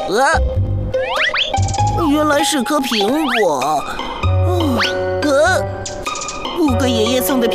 原来是颗苹果。布格爷爷送的